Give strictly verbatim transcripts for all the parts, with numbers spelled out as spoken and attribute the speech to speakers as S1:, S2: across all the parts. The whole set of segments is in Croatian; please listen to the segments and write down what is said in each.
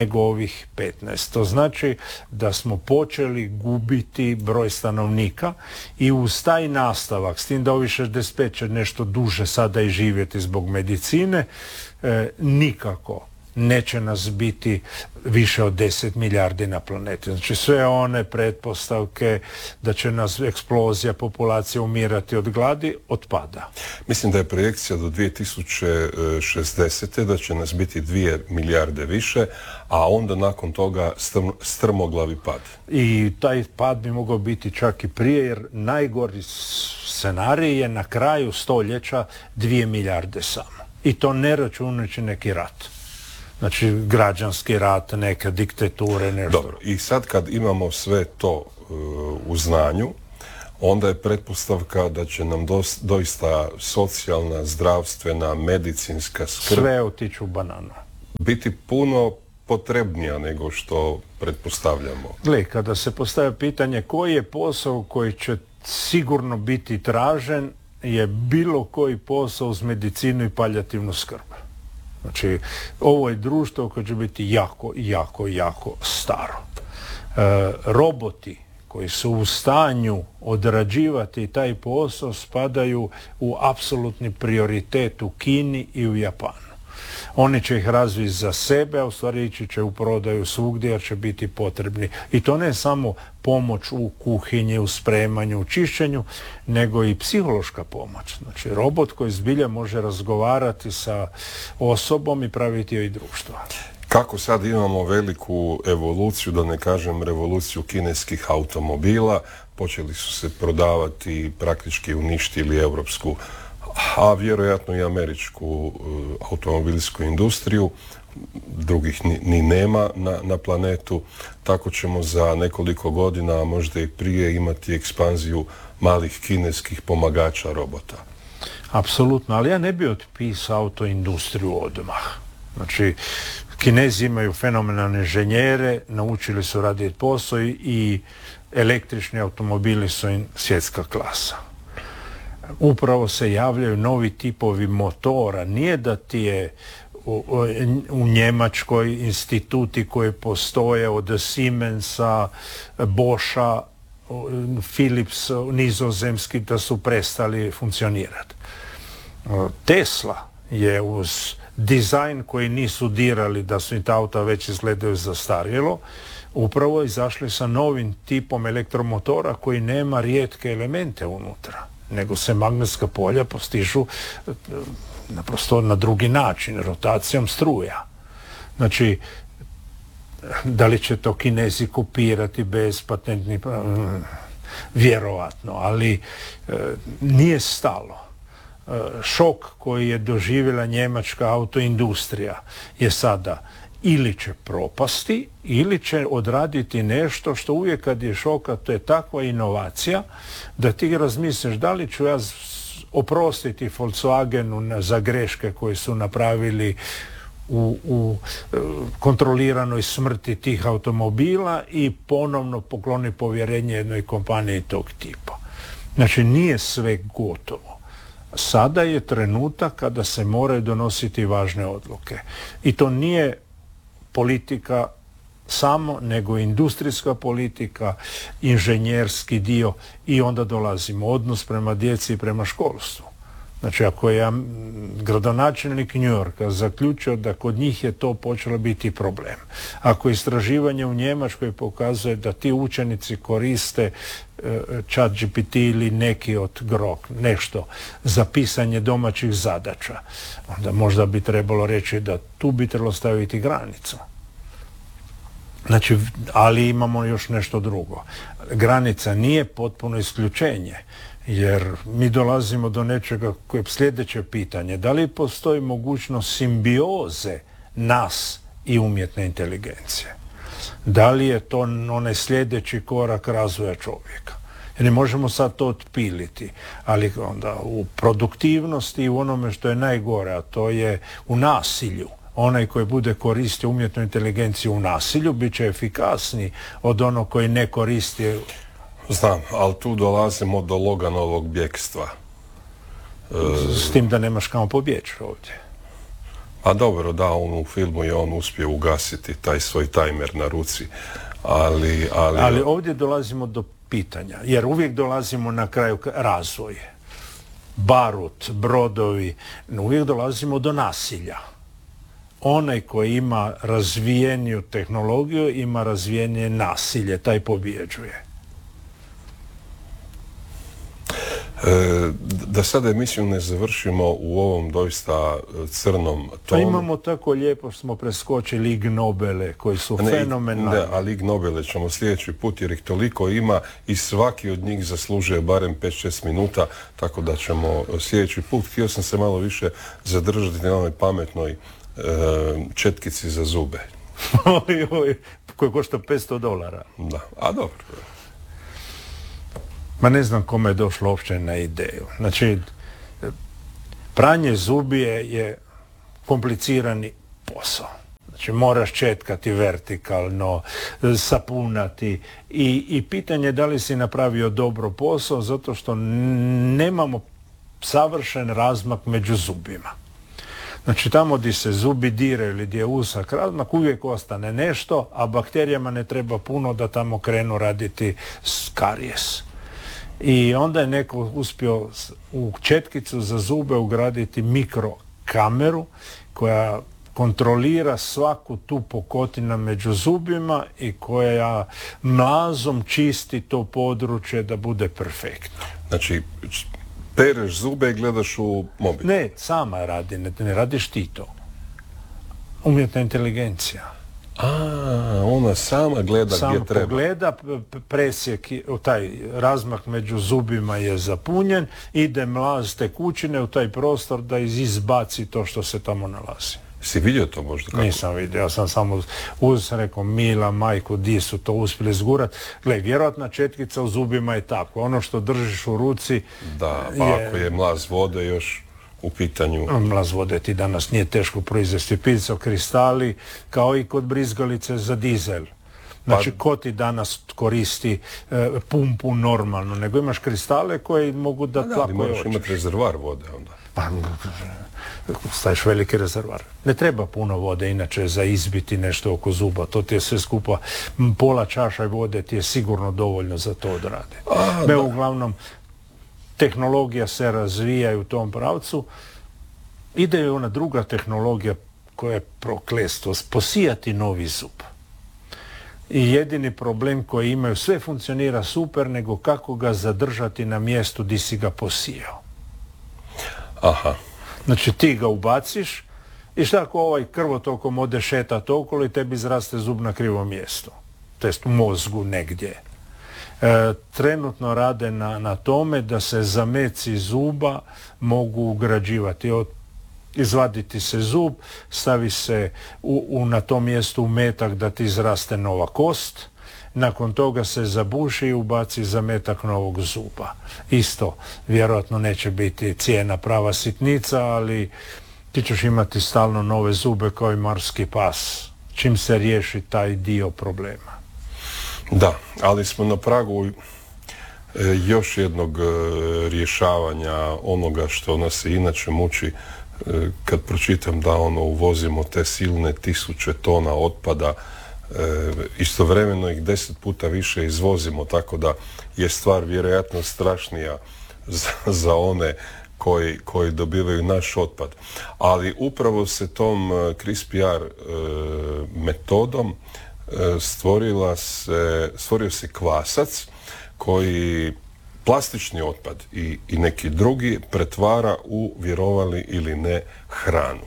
S1: nego ovih petnaest. To znači da smo počeli gubiti broj stanovnika i uz taj nastavak, s tim da ovi šezdeset pet će nešto duže sada i živjeti zbog medicine, e, nikako neće nas biti više od deset milijardi na planeti. Znači sve one pretpostavke da će nas eksplozija populacije umirati od gladi otpada.
S2: Mislim da je projekcija do dvije tisuće šezdesete da će nas biti dvije milijarde više, a onda nakon toga strm, strmoglavi pad.
S1: I taj pad bi mogao biti čak i prije, jer najgori scenarij je na kraju stoljeća dvije milijarde samo. I to ne računajući neki rat. Znači, građanski rat, neke diktature, nešto.
S2: Dobro, i sad kad imamo sve to uh, u znanju, onda je pretpostavka da će nam dos, doista socijalna, zdravstvena, medicinska skrb
S1: sve otići u bananu.
S2: Biti puno potrebnija nego što pretpostavljamo.
S1: Gle, kada se postavlja pitanje koji je posao koji će sigurno biti tražen, je bilo koji posao uz medicinu i palijativnu skrb. Znači, ovo je društvo koje će biti jako, jako, jako staro. E, roboti koji su u stanju odrađivati taj posao spadaju u apsolutni prioritet u Kini i u Japanu. Oni će ih razviti za sebe, a u stvari ići će u prodaju svugdje jer će biti potrebni. I to ne samo pomoć u kuhinji, u spremanju, u čišćenju, nego i psihološka pomoć. Znači, robot koji zbilja može razgovarati sa osobom i praviti joj društvo.
S2: Kako sad imamo veliku evoluciju, da ne kažem revoluciju kineskih automobila, počeli su se prodavati, praktički uništili europsku, a vjerojatno i američku uh, automobilsku industriju, drugih ni, ni nema na, na planetu, tako ćemo za nekoliko godina, a možda i prije, imati ekspanziju malih kineskih pomagača robota.
S1: Apsolutno, ali ja ne bi otpisao autoindustriju odmah. Znači, Kinezi imaju fenomenalne inženjere, naučili su raditi posao i električni automobili su im svjetska klasa. Upravo se javljaju novi tipovi motora. Nije da ti je u, u Njemačkoj instituti koji postoje od Siemensa, Boscha, Philips, nizozemski, da su prestali funkcionirati. Tesla je uz dizajn koji nisu dirali, da su i ta auta već izgledaju zastarjelo, upravo izašli sa novim tipom elektromotora koji nema rijetke elemente unutra, nego se magnetska polja postižu naprosto na drugi način, rotacijom struja. Znači, da li će to Kinezi kopirati bez patentnih, vjerovatno, ali e, nije stalo. E, šok koji je doživjela njemačka autoindustrija je sada ili će propasti, ili će odraditi nešto što uvijek kad je šoka, to je takva inovacija da ti razmisliš da li ću ja oprostiti Volkswagenu za greške koje su napravili u, u kontroliranoj smrti tih automobila i ponovno pokloni povjerenje jednoj kompaniji tog tipa. Znači, nije sve gotovo. Sada je trenutak kada se moraju donositi važne odluke. I to nije politika samo, nego industrijska politika, inženjerski dio, i onda dolazimo odnos prema djeci i prema školstvu. Znači, ako je gradonačelnik New Yorka zaključio da kod njih je to počelo biti problem, ako istraživanje u Njemačkoj pokazuje da ti učenici koriste chat G P T ili neki od Grok, nešto za pisanje domaćih zadaća, onda možda bi trebalo reći da tu bi trebalo staviti granicu. Znači, ali imamo još nešto drugo. Granica nije potpuno isključenje, jer mi dolazimo do nečega koje je sljedeće pitanje. Da li postoji mogućnost simbioze nas i umjetne inteligencije? Da li je to onaj sljedeći korak razvoja čovjeka? Jer ne možemo sad to otpiliti, ali onda u produktivnosti i u onome što je najgore, a to je u nasilju. Onaj koji bude koristio umjetnu inteligenciju u nasilju bit će efikasniji od onog koji ne koristi.
S2: Znam, ali tu dolazimo do Loganovog bjekstva.
S1: S tim da nemaš kamo pobjeći ovdje.
S2: A dobro, da, on u filmu je on uspio ugasiti taj svoj tajmer na ruci, ali... Ali,
S1: ali ovdje dolazimo do pitanja, jer uvijek dolazimo na kraju razvoje. Barut, brodovi, uvijek dolazimo do nasilja. Onaj koji ima razvijeniju tehnologiju ima razvijenije nasilje, taj pobjeđuje.
S2: E, da sada emisiju ne završimo u ovom doista crnom tonu.
S1: Pa imamo tako lijepo, smo preskočili Ig Nobele koji su ne, fenomenalni.
S2: Ne, ali Ig Nobele ćemo sljedeći put jer ih toliko ima i svaki od njih zaslužuje barem pet šest minuta, tako da ćemo sljedeći put. Htio sam se malo više zadržati na onoj pametnoj e, četkici za zube.
S1: Oj, oj, koji košta petsto dolara.
S2: Da, a dobro.
S1: Ma ne znam kome je došlo uopće na ideju. Znači, pranje zubije je komplicirani posao. Znači, moraš četkati vertikalno, sapunati i, i pitanje je da li si napravio dobro posao zato što nemamo savršen razmak među zubima. Znači, tamo gdje se zubi dire ili gdje je usak razmak, uvijek ostane nešto, a bakterijama ne treba puno da tamo krenu raditi karijes. I onda je neko uspio u četkicu za zube ugraditi mikrokameru koja kontrolira svaku tu pukotinu među zubima i koja mlazom čisti to područje da bude perfektno.
S2: Znači, pereš zube i gledaš u mobitel?
S1: Ne, sama radi, ne, ne radiš ti to. Umjetna inteligencija.
S2: A, ona sama gleda
S1: sama
S2: gdje treba.
S1: Pogleda, presjek, taj razmak među zubima je zapunjen, ide mlaz tekućine u taj prostor da izbaci to što se tamo nalazi.
S2: Si vidio to možda? Kako?
S1: Nisam vidio, ja sam samo uz, rekao, mila majko, di su to uspjeli zgurat. Gle, vjerojatna četkica u zubima je tako. Ono što držiš u ruci...
S2: Da, pa je, ako je mlaz vode još u pitanju...
S1: Mlaz vode ti danas nije teško proizvesti. Pizzo kristali, kao i kod brizgalice za dizel. Znači, pa, ko ti danas koristi e, pumpu normalno, nego imaš kristale koje mogu da...
S2: Da, ali moraš imati rezervar vode onda.
S1: Pa, staviš veliki rezervar. Ne treba puno vode, inače, za izbiti nešto oko zuba. To ti je sve skupa, pola čaša vode ti je sigurno dovoljno za to odrade. Me, uglavnom, tehnologija se razvija u tom pravcu. Ide je ona druga tehnologija koja je prokletstvo, posijati novi zub. I jedini problem koji imaju, sve funkcionira super, nego kako ga zadržati na mjestu di si ga posijao.
S2: Aha.
S1: Znači, ti ga ubaciš i šta ako ovaj krvotokom ode šetat okolo i tebi izraste zub na krivom mjestu, to jest u mozgu negdje. E, trenutno rade na, na tome da se zameci zuba mogu ugrađivati. Od, izvaditi se zub, stavi se u, u, na tom mjestu umetak da ti izraste nova kost, nakon toga se zabuši i ubaci zametak novog zuba. Isto, vjerojatno neće biti cijena prava sitnica, ali ti ćeš imati stalno nove zube kao i morski pas, čim se riješi taj dio problema.
S2: Da, ali smo na pragu e, još jednog e, rješavanja onoga što nas se inače muči e, kad pročitam da ono uvozimo te silne tisuće tona otpada, e, istovremeno ih deset puta više izvozimo, tako da je stvar vjerojatno strašnija za, za one koji, koji dobivaju naš otpad. Ali upravo se tom CRISPR e, metodom Stvorila se, stvorio se kvasac koji plastični otpad i, i neki drugi pretvara u, vjerovali ili ne, hranu.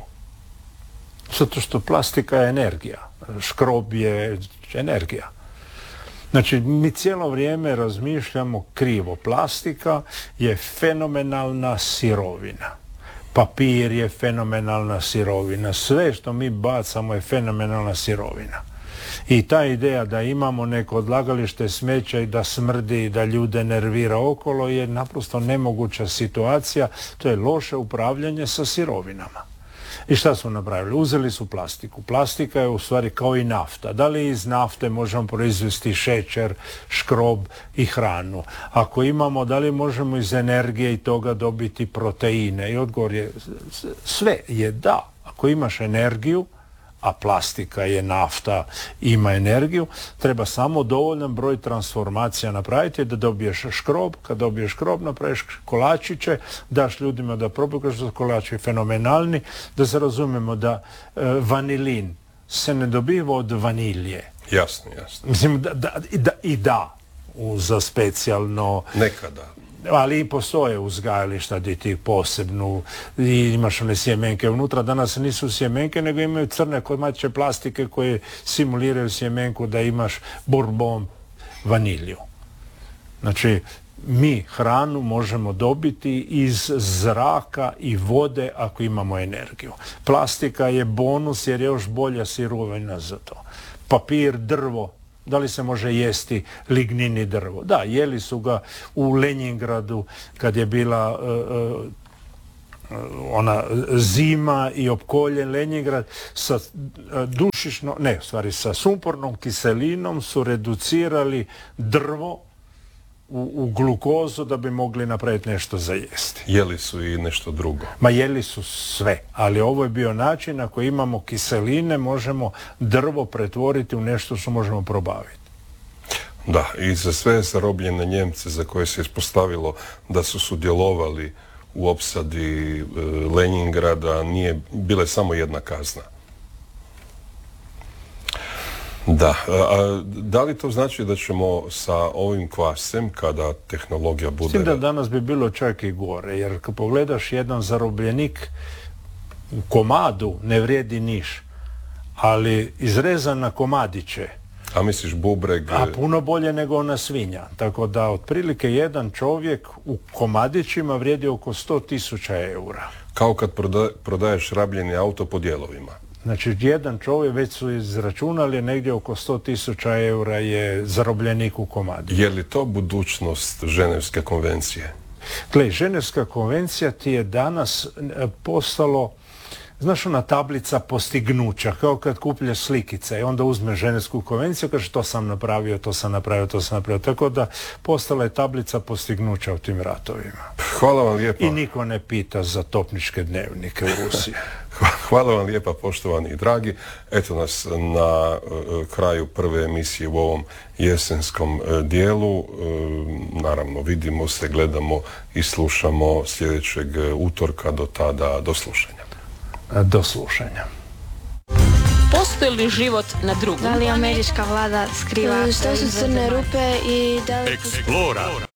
S1: Zato što plastika je energija. Škrob je energija. Znači, mi cijelo vrijeme razmišljamo krivo. Plastika je fenomenalna sirovina. Papir je fenomenalna sirovina. Sve što mi bacamo je fenomenalna sirovina. I ta ideja da imamo neko odlagalište smeća i da smrdi i da ljude nervira okolo je naprosto nemoguća situacija. To je loše upravljanje sa sirovinama. I šta su napravili? Uzeli su plastiku. Plastika je u stvari kao i nafta. Da li iz nafte možemo proizvesti šećer, škrob i hranu? Ako imamo, da li možemo iz energije i toga dobiti proteine? I odgovor je sve je da. Ako imaš energiju, a plastika je nafta, ima energiju, treba samo dovoljan broj transformacija napraviti da dobiješ škrob, kad dobiješ škrob napraviš kolačiće, daš ljudima da probaju, kažu da su kolači fenomenalni, da se razumemo da e, vanilin se ne dobiva od vanilje.
S2: Jasno, jasno.
S1: Mislim, da, da, i da, i da za specijalno...
S2: Nekada.
S1: Ali i postoje uzgajališta gdje ti posebnu i imaš one sjemenke unutra. Danas nisu sjemenke, nego imaju crne komadiće plastike koje simuliraju sjemenku da imaš bourbon vanilju. Znači, mi hranu možemo dobiti iz zraka i vode ako imamo energiju. Plastika je bonus jer je još bolja sirovina za to. Papir, drvo. Da li se može jesti lignini drvo? Da, jeli su ga u Leningradu kad je bila uh, uh, ona zima i opkoljen Leningrad sa uh, dušično, ne, u stvari sa sumpornom kiselinom su reducirali drvo u, u glukozu da bi mogli napraviti nešto za jesti.
S2: Jeli su i nešto drugo?
S1: Ma jeli su sve, ali ovo je bio način ako imamo kiseline možemo drvo pretvoriti u nešto što možemo probaviti.
S2: Da, i za sve zarobljene Njemce za koje se ispostavilo da su sudjelovali u opsadi e, Leningrada nije bila samo jedna kazna. Da, a da li to znači da ćemo sa ovim kvascem, kada tehnologija bude...
S1: Mislim da danas bi bilo čak i gore, jer kad pogledaš jedan zarobljenik u komadu ne vrijedi niš, ali izrezan na komadiće.
S2: A misliš bubreg...
S1: A puno bolje nego ona svinja. Tako da otprilike jedan čovjek u komadićima vrijedi oko sto tisuća eura.
S2: Kao kad proda, prodaješ rabljeni auto po dijelovima.
S1: Znači, jedan čovjek, već su izračunali, negdje oko sto tisuća eura je zarobljenik u komadu.
S2: Je li to budućnost Ženevske konvencije?
S1: Gle, Ženevska konvencija ti je danas postalo, znaš, ona tablica postignuća, kao kad kupljaš slikice i onda uzmeš Ženevsku konvenciju, kaže to sam napravio, to sam napravio, to sam napravio. Tako da postala je tablica postignuća u tim ratovima.
S2: Hvala vam lijepa.
S1: I niko ne pita za topničke dnevnike u Rusiji.
S2: Hvala vam lijepa, poštovani i dragi. Eto nas na uh, kraju prve emisije u ovom jesenskom uh, dijelu. Uh, naravno, vidimo se, gledamo i slušamo sljedećeg utorka. Do tada, do slušanja.
S1: Do slušanja.
S3: Postoji li život na drugom?
S4: Da li američka vlada skriva?
S5: Što su crne rupe i da li...
S6: Explora.